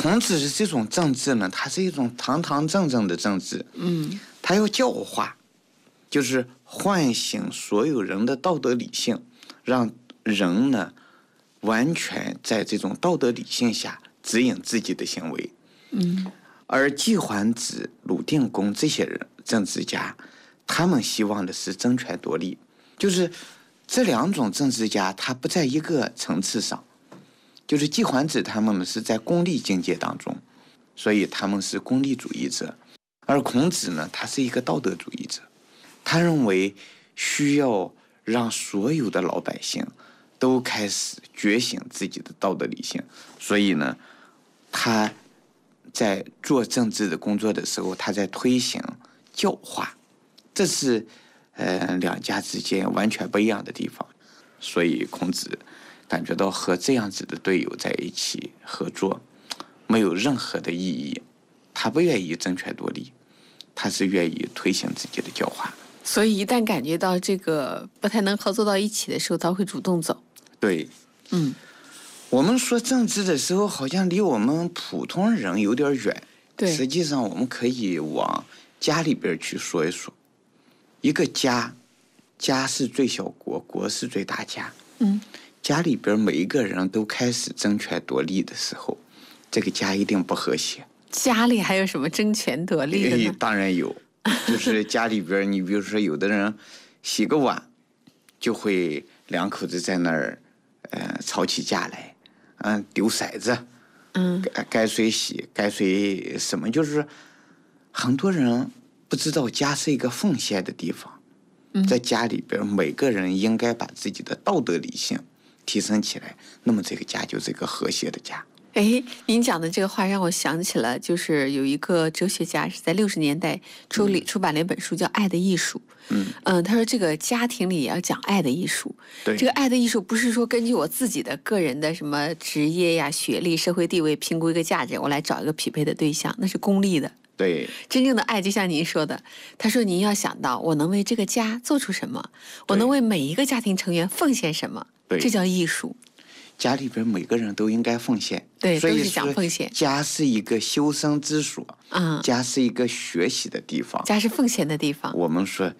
孔子的这种政治呢，它是一种堂堂正正的政治，他要教化，就是唤醒所有人的道德理性，让人呢完全在这种道德理性下指引自己的行为。而季桓子、鲁定公这些人政治家，他们希望的是争权夺利，就是这两种政治家他不在一个层次上。就是季桓子他们是在功利境界当中，所以他们是功利主义者，而孔子呢，他是一个道德主义者，他认为需要让所有的老百姓都开始觉醒自己的道德理性，所以呢，他在做政治的工作的时候，他在推行教化，这是两家之间完全不一样的地方，所以孔子感觉到和这样子的队友在一起合作没有任何的意义，他不愿意争权夺利，他是愿意推行自己的教化。 所以一旦感觉到这个不太能合作到一起的时候，他会主动走。 对，我们说政治的时候好像离我们普通人有点远， 对， 实际上我们可以往家里边去说一说。一个家，家是最小国，国是最大家。家里边每一个人都开始争权夺利的时候，这个家一定不和谐。 家里还有什么争权夺利的呢？ 当然有，就是家里边，你比如说有的人洗个碗，就会两口子在那儿吵起架来，丢骰子，该谁洗该谁什么，就是很多人不知道家是一个奉献的地方，在家里边每个人应该把自己的道德理性提升起来，那么这个家就是一个和谐的家。 您讲的这个话让我想起了，就是有一个哲学家是在60年代出版了一本书叫《爱的艺术》。他说这个家庭里也要讲爱的艺术。 对， 这个爱的艺术不是说根据我自己的个人的什么职业呀、学历、社会地位评估一个价值，我来找一个匹配的对象，那是功利的。 对， 真正的爱就像您说的，他说您要想到我能为这个家做出什么，我能为每一个家庭成员奉献什么，这叫艺术。 家里边每个人都应该奉献， 对， 所以都是讲奉献。 家是一个修身之所，家是一个学习的地方， 家是奉献的地方。 我们说